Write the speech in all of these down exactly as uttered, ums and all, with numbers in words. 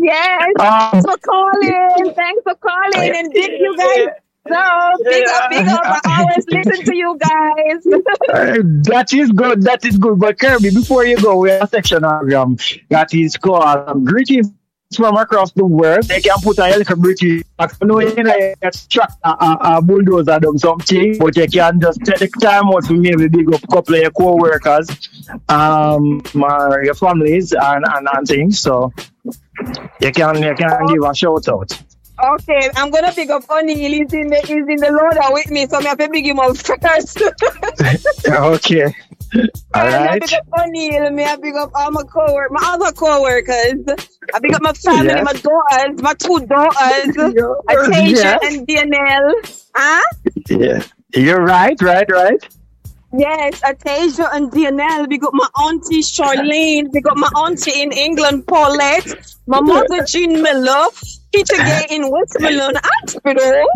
Yes. Um, Thanks for calling. Thanks for calling. And big you guys. So, big up, big up. I always listen to you guys. Uh, that is good. That is good. But Kirby, before you go, we have a section program that is called um, Greetings from Across the World. They can put a little British. I know you know it's truck a, a, a bulldozer done something, but you can just take the time out to maybe big up a couple of your co-workers, um, uh, your families and, and, and things. So you can you can give a shout out. Okay, I'm gonna pick up O'Neil. He's in the he's in the loader with me, so I have to pick him up first. Okay. All right. I pick up O'Neil. Me I pick up all my co my other co-workers. I pick up my family, Yes. my daughters, my two daughters, Atasia Yes. and Danielle. Huh? Yeah. You're right, right, right. Yes, Atasia and Danielle. We got my auntie Charlene. We got my auntie in England, Paulette. My mother Jean Miller. Teacher Gay in Westmoreland Hospital.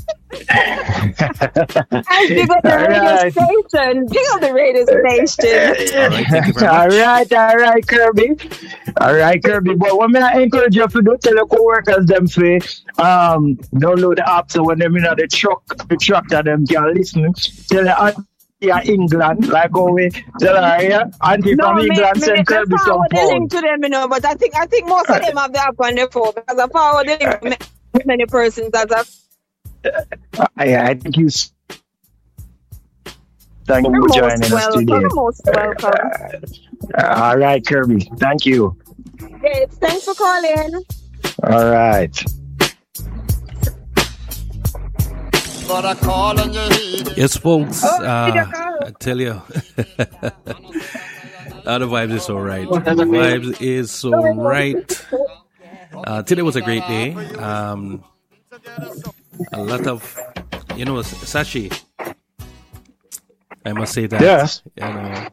And big up the radio Alright. station. Big up the radio station. All right, thank you very All much. right, all right, Kirby. All right, Kirby. But what may I encourage you to do, tell your co-workers them say, um, download the app so when them in the truck, the truck that them can listen. Tell your auntie in England, like how we tell her, yeah, auntie No, from me, England me, send me Kirby some forward the link pound. to them, you know, but I think I think most of them have the app on their phone because I forward the link to ma- many persons that have. I, I think you. s- Thank you You're for most joining us welcome. today. You're most welcome. All right, Kirby. Thank you. Yes, thanks for calling. All right. Got a call and you heed it. Yes, folks. Oh, did Uh, you call? I tell you, uh, the vibes is so right. The vibes is so right. Uh, today was a great day. Um, a lot of, you know, Sashi. I must say that. Yes. You know,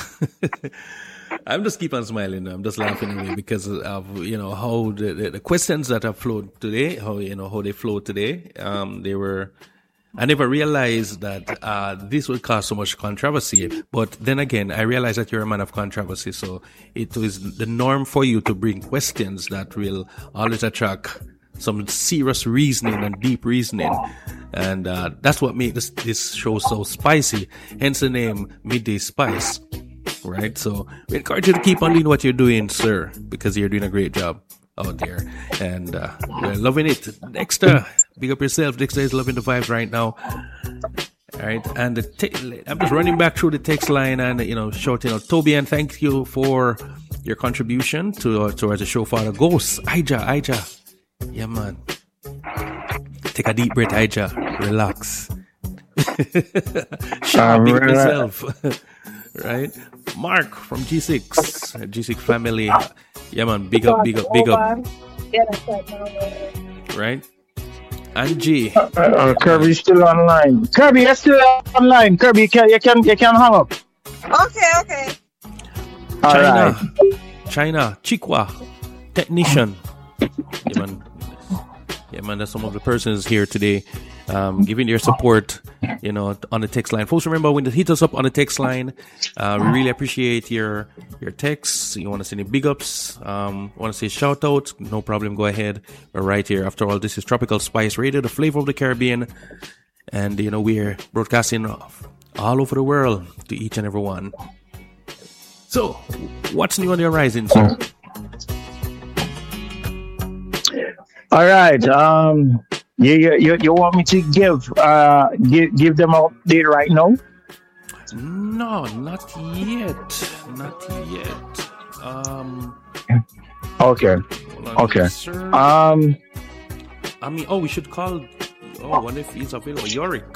I'm just keep on smiling. I'm just laughing away because of you know how the, the, the questions that have flowed today, how you know how they flowed today. Um, they were. I never realized that uh, this would cause so much controversy. But then again, I realized that you're a man of controversy, so it is the norm for you to bring questions that will always attract some serious reasoning and deep reasoning. And uh, that's what makes this, this show so spicy. Hence the name Midday Spice. Right? So we encourage you to keep on doing what you're doing, sir, because you're doing a great job out there. And uh, we're loving it. Dexter, big up yourself. Dexter is loving the vibes right now. All right. And the te- I'm just running back through the text line and, you know, shouting out Toby, and thank you for your contribution to uh, towards the show Father Ghost. Ija, Ija. Yeah, man. Take a deep breath, Ija. Relax. Shout big up yourself. Right? Mark from G six. G six family. Yeah, man. Big up, big up, big up. Yeah, that's right. Right? Angie. Uh, uh, Kirby's still online. Kirby, you're still online. Kirby, you can you can, you can hang up. Okay, okay. All China. right. China. Chikwa. Technician. Yeah, man. Yeah, man. That's some of the persons here today um, giving their support, you know, on the text line. Folks, remember when you hit us up on the text line, uh, we really appreciate your your texts. You want to send any big ups, um, want to say shout out, no problem. Go ahead. We're right here. After all, this is Tropical Spice Radio, the flavor of the Caribbean. And, you know, we're broadcasting all over the world to each and every one. So, what's new on the horizon, sir? All right. Um, you, you you you want me to give uh give give them an update right now? No, not yet. Not yet. Um. Okay. hold on, Okay. Sir. Um. I mean, oh, we should call. Oh, I wonder if he's available. Yorick.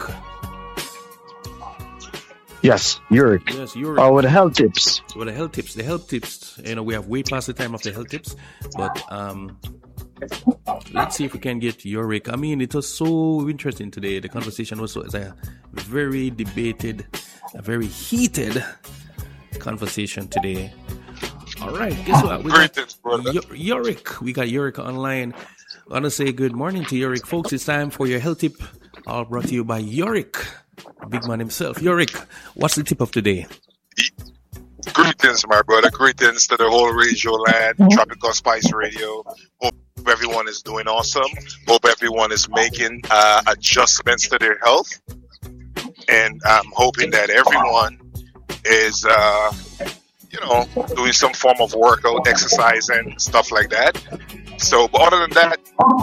Yes, Yurick. Yes, Yorick. Oh, with health tips. Well, the health tips. The health tips. You know, we have way past the time of the health tips, but um. let's see if we can get Yorick. I mean, it was so interesting today. The conversation was, so, was a very debated, a very heated conversation today. All right, guess what? We got Greetings, brother. Y- Yorick. We got Yorick online. I want to say good morning to Yorick. Folks, it's time for your health tip. All brought to you by Yorick, the big man himself. Yorick, what's the tip of today? Greetings, my brother. Greetings to the whole radio land, Tropical Spice Radio. Hope everyone is doing awesome. Hope everyone is making uh, adjustments to their health. And I'm hoping that everyone is, uh, you know, doing some form of workout, exercising, stuff like that. So, but other than that,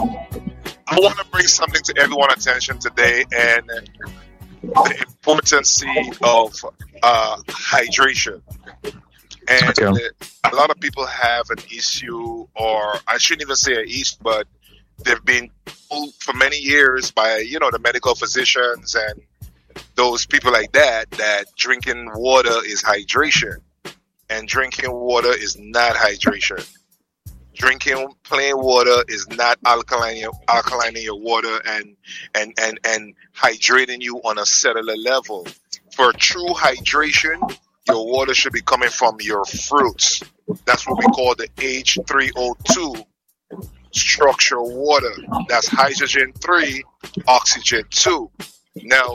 I want to bring something to everyone's attention today, and the importance of uh, hydration. And okay. a lot of people have an issue, or I shouldn't even say an issue, but they've been told for many years by, you know, the medical physicians and those people like that, that drinking water is hydration. And drinking water is not hydration. Drinking plain water is not alkaline, alkalining your water and, and, and, and hydrating you on a cellular level. For true hydration, your water should be coming from your fruits. That's what we call the H three O two structure water. That's hydrogen three, oxygen two. Now,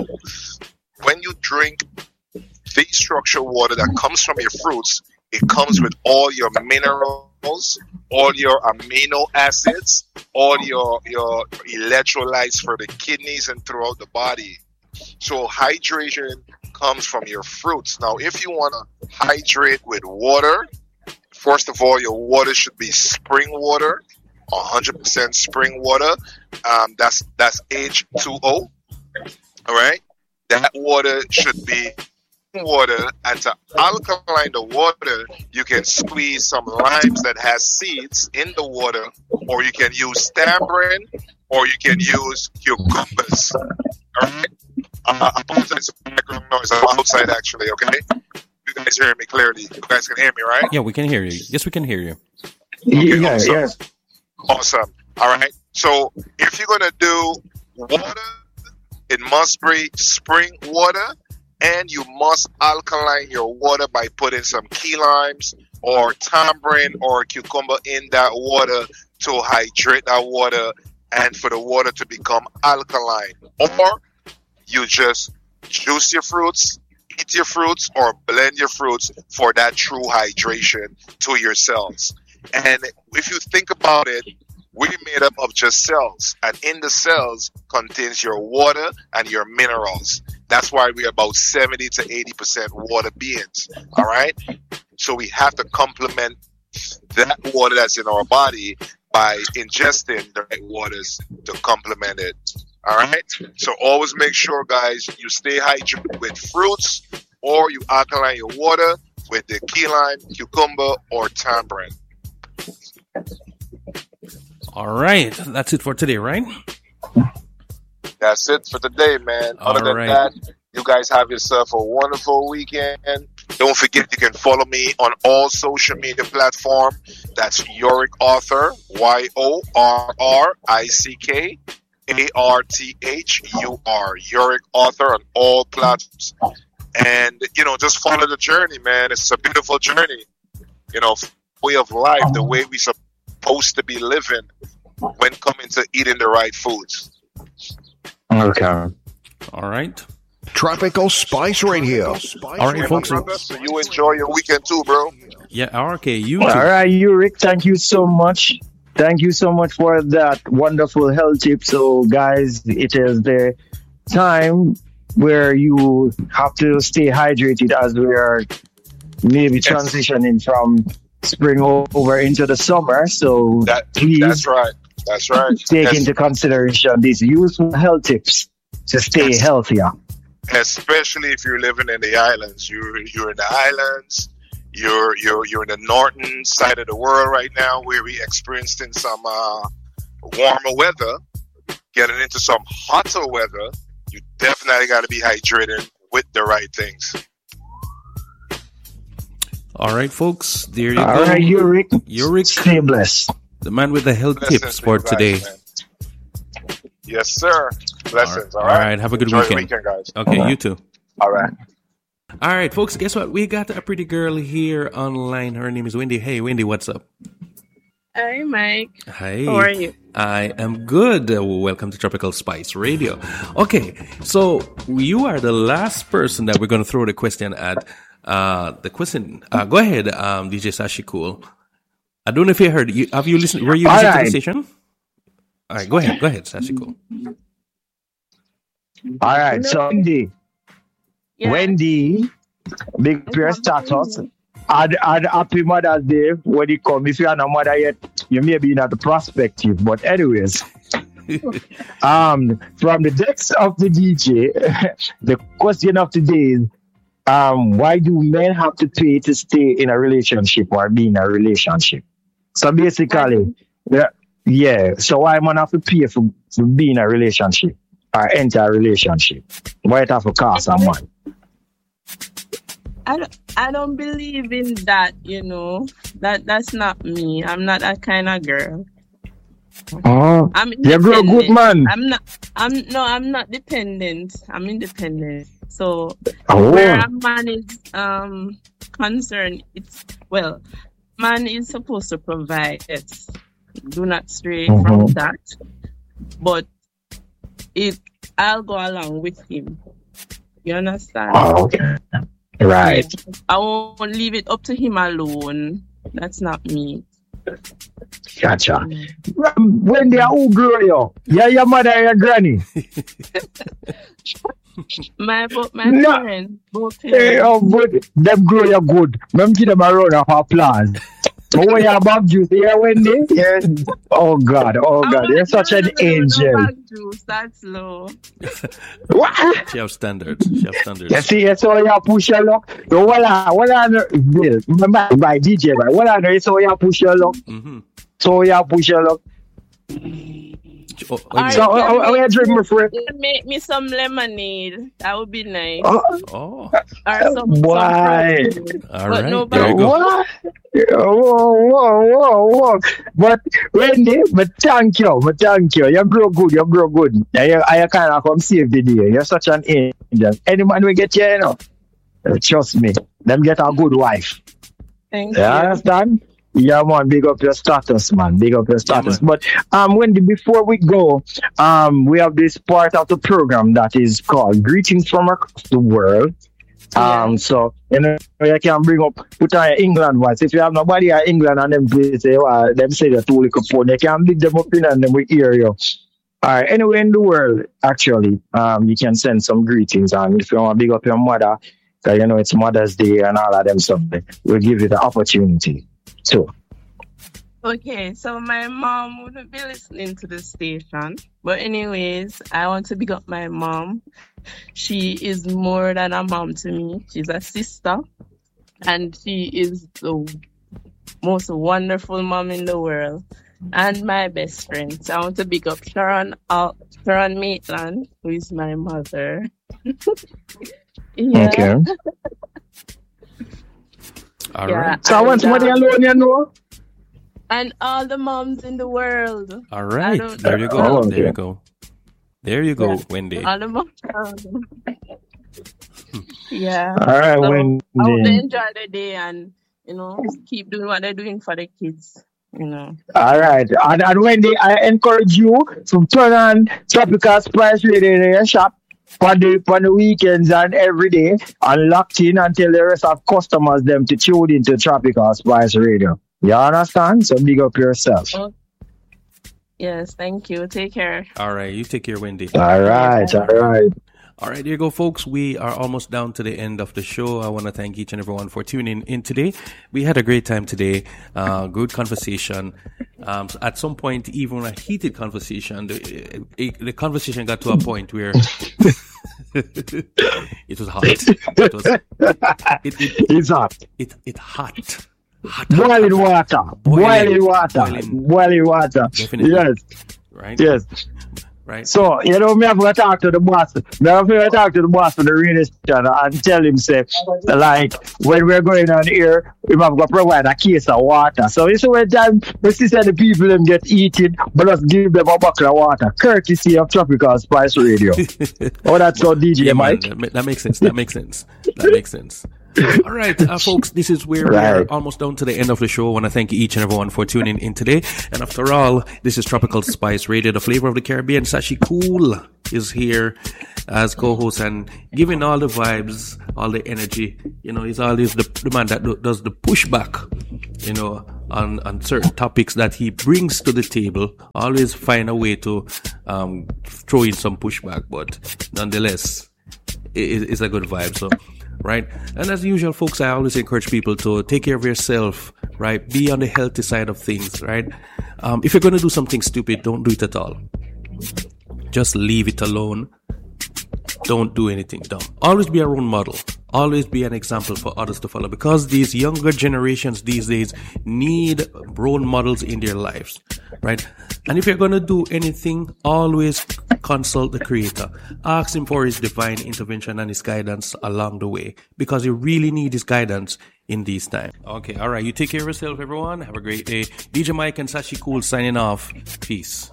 when you drink the structure water that comes from your fruits, it comes with all your minerals, all your amino acids, all your, your electrolytes for the kidneys and throughout the body. So hydration comes from your fruits. Now, if you want to hydrate with water, first of all, your water should be spring water, one hundred percent spring water. Um, that's that's H two O. All right? That water should be water, and to alkaline the water, you can squeeze some limes that has seeds in the water, or you can use tamarind, or you can use cucumbers. All right? Uh, I apologize for the background noise. I'm outside, actually, okay? You guys hear me clearly. You guys can hear me, right? Yeah, we can hear you. Yes, we can hear you. Okay, yeah, awesome. yes. Awesome. All right. So if you're going to do water, it must be spring water, and you must alkaline your water by putting some key limes or tamarind or cucumber in that water to hydrate that water and for the water to become alkaline. Or you just juice your fruits, eat your fruits, or blend your fruits for that true hydration to your cells. And if you think about it, we're made up of just cells, and in the cells contains your water and your minerals. That's why we're about seventy to eighty percent water beings, all right? So we have to complement that water that's in our body by ingesting the right waters to complement it, all right? So always make sure, guys, you stay hydrated with fruits, or you alkaline your water with the key lime, cucumber, or tamarind. All right. That's it for today, right? That's it for today, man. All Other than right. that, you guys have yourself a wonderful weekend. Don't forget, you can follow me on all social media platforms. That's Yorick Author, Y O R R I C K A R T H U R. Yorick Author on all platforms. And, you know, just follow the journey, man. It's a beautiful journey. You know, way of life, the way we're supposed to be living when coming to eating the right foods. Okay. All right. Tropical Spice Radio. All right, folks. So you enjoy your weekend too, bro. Yeah, okay. You too. All right, Yurick, thank you so much. Thank you so much for that wonderful health tip. So, guys, it is the time where you have to stay hydrated as we are maybe Yes. transitioning from spring over into the summer. So, That, please that's right. That's right. take Yes. into consideration these useful health tips to stay Yes. healthier. Especially if you're living in the islands. You're you're in the islands. You're you're you're in the northern side of the world right now, where we experiencing some uh, warmer weather, getting into some hotter weather. You definitely got to be hydrated with the right things. All right, folks. There you All go. right, Yurick, Yurick, stay blessed. the man with the health Blessings tips to for you guys, today. man. Yes, sir. Blessings. All All right. right. All right, have a good Enjoy weekend. the weekend, guys. Okay, you too. All right. All right, folks. Guess what? We got a pretty girl here online. Her name is Wendy. Hey, Wendy, what's up? Hey, Mike. Hi. How are you? I am good. Uh, welcome to Tropical Spice Radio. Okay, so you are the last person that we're going to throw the question at. Uh, the question, uh, go ahead, um, D J Sashi Cool. I don't know if you heard, you, have you listened, were you listening right. to the station? All right, go ahead, go ahead, Sashi Cool. All right, so Wendy, yeah. Wendy, big prayer status. Add, add happy Mother's Day when you come. If you are not mother yet, you may be not the prospective. But anyways, um, from the decks of the D J, the question of today is, um, why do men have to pay to stay in a relationship or be in a relationship? So basically, yeah, yeah. So why man have to pay for, for being in a relationship or enter a relationship? Why it have to cost someone? I don't, I don't believe in that, you know. That that's not me. I'm not that kind of girl. Oh, I'm you're a good man. I'm not. I'm no. I'm not dependent. I'm independent. So oh. where a man is um concerned, it's well, man is supposed to provide. It's do not stray mm-hmm. from that. But it, I'll go along with him. You understand? Oh, okay. Right. I won't leave it up to him alone. That's not me. Gotcha. When they are who grow you? Yeah, your mother and your granny. my both my no. parents. Both parents. Hey, oh, but them grow you good. Them give them a round of applause. But when you're back juice, yeah, Wendy? Yeah. Oh God, oh God, you're such an angel. Back juice, that's low. What? She have standards. She have standards. You see, that's all you push your luck. So what I, what I know, remember by D J, right? What I know is how you push your luck. Mm-hmm. So you push your luck. Oh, right, so how are you drinking, my friend? Make me some lemonade. That would be nice. Oh. oh. Or some, Why? Some All but right. no, there you go. What? Whoa, whoa, whoa, whoa. But Wendy, but thank you, but thank you. You grow good, you grow good. You, you kind of come save the day. You're such an angel. Any man will get you, you know. Trust me. Them get a good wife. Thank you. You understand? Yeah, man, big up your status, man. Big up your status. Yeah, but um, Wendy, before we go, um, we have this part of the program that is called Greetings from Across the World. Um, yeah. So, you know, you can bring up, put on your England voice. If you have nobody in England and them play, say, well, them say they're too little phone, they can big them up in and then we hear you. All right, anywhere in the world, actually, um, you can send some greetings. And if you want to big up your mother, because you know it's Mother's Day and all of them something, we'll give you the opportunity. So. Okay, so my mom wouldn't be listening to the station. But anyways, I want to big up my mom. She is more than a mom to me. She's a sister. And she is the most wonderful mom in the world. And my best friend. So I want to big up Sharon, uh, Sharon Maitland, who is my mother. Yeah. Okay. All Yeah, right. So I want somebody alone, you know? And all the moms in the world. All right. don't- There you go. Oh, There you okay. go. There you go, Yeah. Wendy. All the moms. Yeah. All right, So, Wendy. I hope they enjoy the day and, you know, keep doing what they're doing for the kids. You know. All right. And, and Wendy, I encourage you to turn on Tropical Spice Radio in your shop on the, on the weekends and every day and locked in until the rest of customers them to tune into Tropical Spice Radio. You understand? So big up yourself. Oh, yes, thank you. Take care. All right. You take care, Wendy. All right. All right. All right, there you go, folks. We are almost down to the end of the show. I want to thank each and everyone for tuning in today. We had a great time today. Uh, good conversation. Um, so at some point, even a heated conversation, the, it, the conversation got to a point where it was hot. It was, it, it, It's hot. it, it hot. Hot, Boiling hot, water. hot. Boiling, Boiling water. boiling. Boiling water. Definitely. Yes. Right? Yes. Right? So, you know, me have to talk to the boss. Me have to talk to the boss for the radio station and tell him, say, like, when we're going on here, we have to provide a case of water. So, it's when time we see the people them get eaten, but let's give them a bucket of water, courtesy of Tropical Spice Radio. Oh, that's so D J Yeah, man, Mike. that, ma- that makes sense. That makes sense. That makes sense. All right, uh, folks, this is where we are Right. almost down to the end of the show. I want to thank each and everyone for tuning in today. And after all, this is Tropical Spice Radio, the flavor of the Caribbean. Sashi Cool is here as co-host and giving all the vibes, all the energy. You know, he's always the, the man that do, does the pushback, you know, on, on certain topics that he brings to the table. Always find a way to um, throw in some pushback, but nonetheless, it, it's a good vibe. So, right. And as usual, folks, I always encourage people to take care of yourself, right? Be on the healthy side of things, right? Um, if you're going to do something stupid, don't do it at all. Just leave it alone. Don't do anything dumb. Always be a role model. Always be an example for others to follow, because these younger generations these days need role models in their lives, right? And if you're going to do anything, always consult the Creator. Ask Him for His divine intervention and His guidance along the way, because you really need His guidance in these times. Okay, all right. You take care of yourself, everyone. Have a great day. D J Mike and Sashi Cool signing off. Peace.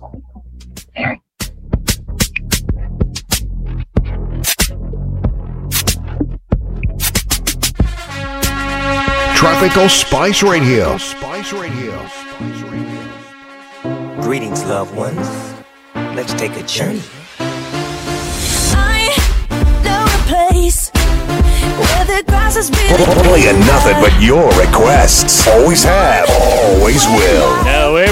Tropical Spice Radio. Spice Radio. Greetings, loved ones. Let's take a journey. I know a place where the grass is really Playing nothing but your requests. Always have, always will. Now